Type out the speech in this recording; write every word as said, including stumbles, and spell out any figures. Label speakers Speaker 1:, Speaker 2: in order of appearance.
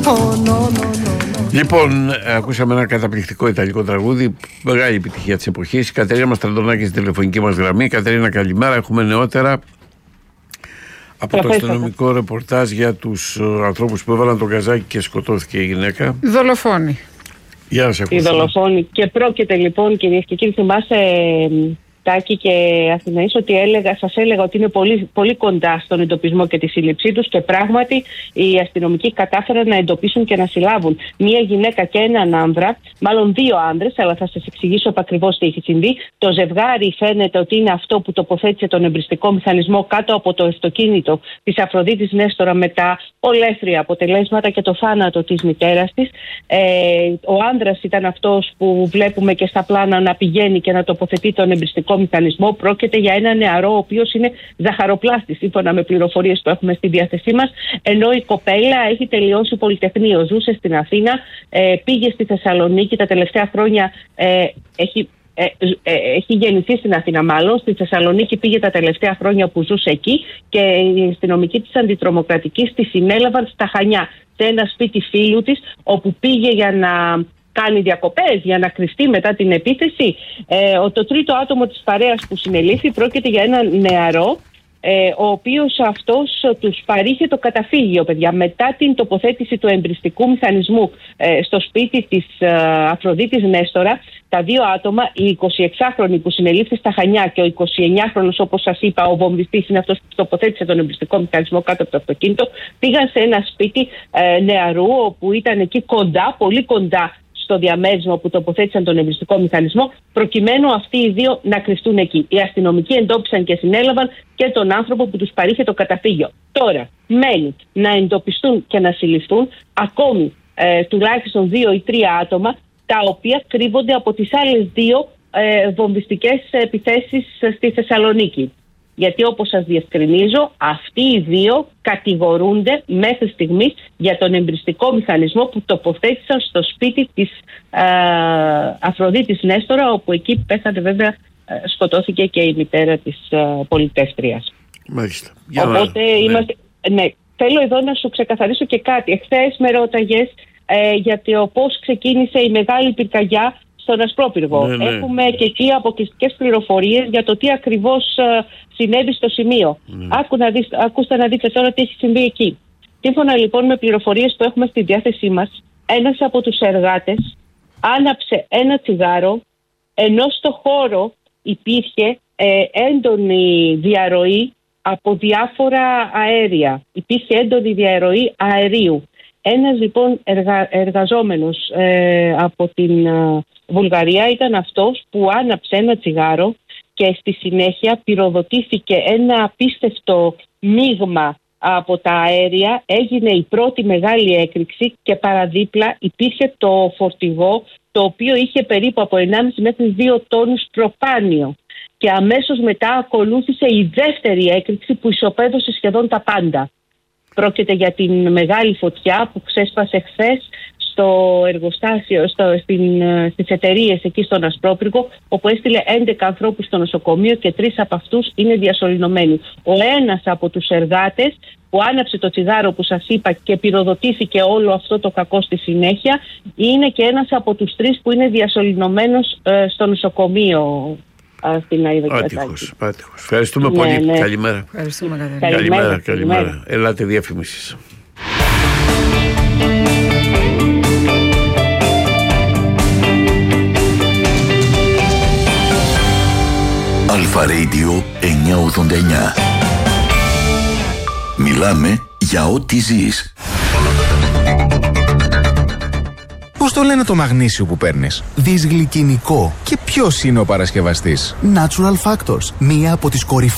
Speaker 1: Oh, no, no, no.
Speaker 2: Λοιπόν, ακούσαμε ένα καταπληκτικό ιταλικό τραγούδι, μεγάλη επιτυχία της εποχής. Η Κατερίνα Μαστραντονάκη στη τηλεφωνική μας γραμμή. Κατερίνα, καλημέρα. Έχουμε νεότερα από το αστυνομικό ρεπορτάζ για τους ανθρώπους που έβαλαν τον καζάκι και σκοτώθηκε η γυναίκα.
Speaker 3: Δολοφόνη.
Speaker 2: Γεια σας,
Speaker 4: η δολοφόνη. Και πρόκειται λοιπόν, κυρίες και κύριοι, θυμάσαι, Τάκη και Αθηναής, ότι έλεγα, σας έλεγα ότι είναι πολύ, πολύ κοντά στον εντοπισμό και τη σύλληψή τους, και πράγματι οι αστυνομικοί κατάφεραν να εντοπίσουν και να συλλάβουν μία γυναίκα και έναν άνδρα, μάλλον δύο άνδρες, αλλά θα σας εξηγήσω ακριβώς τι έχει συμβεί. Το ζευγάρι φαίνεται ότι είναι αυτό που τοποθέτησε τον εμπριστικό μηχανισμό κάτω από το αυτοκίνητο της Αφροδίτης Νέστορα με τα ολέθρια αποτελέσματα και το θάνατο της μητέρας της. Ε, ο άνδρας ήταν αυτός που βλέπουμε και στα πλάνα να πηγαίνει και να τοποθετεί τον εμπριστικό μηχανισμό. Πρόκειται για ένα νεαρό ο οποίος είναι ζαχαροπλάστης, σύμφωνα με πληροφορίες που έχουμε στη διάθεσή μας, ενώ η κοπέλα έχει τελειώσει πολυτεχνείο, ζούσε στην Αθήνα, ε, πήγε στη Θεσσαλονίκη τα τελευταία χρόνια, ε, έχει Ε, ε, έχει γεννηθεί στην Αθήνα, μάλλον στη Θεσσαλονίκη πήγε τα τελευταία χρόνια που ζούσε εκεί, και οι αστυνομικοί της αντιτρομοκρατικής τη συνέλαβαν στα Χανιά, σε ένα σπίτι φίλου της, όπου πήγε για να κάνει διακοπές, για να κρυφτεί μετά την επίθεση. Ε, το τρίτο άτομο της παρέας που συνελήφθη πρόκειται για έναν νεαρό, Ε, ο οποίος αυτός τους παρήχε το καταφύγιο, παιδιά, μετά την τοποθέτηση του εμπριστικού μηχανισμού ε, στο σπίτι της ε, Αφροδίτης Νέστορα. Τα δύο άτομα, η εικοσιεξάχρονη που συνελήφθη στα Χανιά και ο εικοσιεννιάχρονος, όπως σας είπα, ο βομβιστής, είναι αυτός που τοποθέτησε τον εμπριστικό μηχανισμό κάτω από το αυτοκίνητο, πήγαν σε ένα σπίτι ε, νεαρού, όπου ήταν εκεί κοντά, πολύ κοντά στο διαμέρισμα που τοποθέτησαν τον εμπριστικό μηχανισμό, προκειμένου αυτοί οι δύο να κρυφτούν εκεί. Οι αστυνομικοί εντόπισαν και συνέλαβαν και τον άνθρωπο που τους παρήχε το καταφύγιο. Τώρα μένει να εντοπιστούν και να συλληφθούν ακόμη ε, τουλάχιστον δύο ή τρία άτομα, τα οποία κρύβονται από τις άλλες δύο ε, βομβιστικές επιθέσεις στη Θεσσαλονίκη. Γιατί, όπως σας διευκρινίζω, αυτοί οι δύο κατηγορούνται μέχρι στιγμής για τον εμπριστικό μηχανισμό που τοποθέτησαν στο σπίτι της ε, Αφροδίτης Νέστορα, όπου εκεί πέθανε, βέβαια, ε, σκοτώθηκε και η μητέρα της ε, πολιτεύτριας.
Speaker 2: Μάλιστα.
Speaker 4: Οπότε
Speaker 2: ναι.
Speaker 4: είμαστε... Ναι, θέλω εδώ να σου ξεκαθαρίσω και κάτι. Εχθές με ρώταγες ε, για το πώς ξεκίνησε η μεγάλη πυρκαγιά στον Ασπρόπυργο.
Speaker 2: Ναι, ναι.
Speaker 4: Έχουμε και εκεί αποκλειστικές πληροφορίες για το τι ακριβώς uh, συνέβη στο σημείο.
Speaker 2: Ναι.
Speaker 4: Άκου να δεις, ακούστε να δείτε τώρα τι έχει συμβεί εκεί. Σύμφωνα λοιπόν με πληροφορίες που έχουμε στη διάθεσή μας, ένας από τους εργάτες άναψε ένα τσιγάρο, ενώ στο χώρο υπήρχε ε, έντονη διαρροή από διάφορα αέρια. Υπήρχε έντονη διαρροή αερίου. Ένας λοιπόν εργα, εργαζόμενος ε, από την ε, Βουλγαρία ήταν αυτός που άναψε ένα τσιγάρο, και στη συνέχεια πυροδοτήθηκε ένα απίστευτο μείγμα από τα αέρια. Έγινε η πρώτη μεγάλη έκρηξη και παραδίπλα υπήρχε το φορτηγό, το οποίο είχε περίπου από ενάμιση μέχρι δύο τόνους προπάνιο. Και αμέσως μετά ακολούθησε η δεύτερη έκρηξη που ισοπαίδωσε σχεδόν τα πάντα. Πρόκειται για την μεγάλη φωτιά που ξέσπασε χθες στο εργοστάσιο, στο, στην, στις εταιρείες εκεί στον Ασπρόπυργο, όπου έστειλε έντεκα ανθρώπους στο νοσοκομείο και τρεις από αυτούς είναι διασωληνωμένοι. Ο ένας από τους εργάτες που άναψε το τσιγάρο που σας είπα και πυροδοτήθηκε όλο αυτό το κακό στη συνέχεια, είναι και ένας από τους τρεις που είναι διασωληνωμένος ε, στο νοσοκομείο. Στην
Speaker 2: Άτυχος, άτυχος. Ευχαριστούμε
Speaker 4: ναι,
Speaker 2: πολύ.
Speaker 4: Ναι.
Speaker 2: Καλημέρα.
Speaker 3: Ευχαριστούμε,
Speaker 4: καλημέρα.
Speaker 2: Καλημέρα, καλημέρα.
Speaker 4: καλημέρα.
Speaker 2: Ελάτε διαφημίσεις.
Speaker 5: Αλφα Radio εννιακόσια ογδόντα εννιά. Μιλάμε για ό,τι ζεις.
Speaker 6: Πώς το λένε το μαγνήσιο που παίρνεις? Δυσγλυκινικό. Και ποιος είναι ο παρασκευαστής? Natural Factors, μία από τις κορυφαίες